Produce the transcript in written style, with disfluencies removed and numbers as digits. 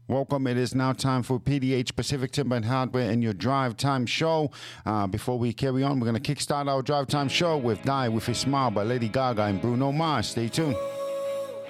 Welcome. It is now time for PDH Pacific Timber and Hardware and your Drive Time Show. Before we carry on, we're going to kickstart our Drive Time Show with Die With a Smile by Lady Gaga and Bruno Mars. Stay tuned.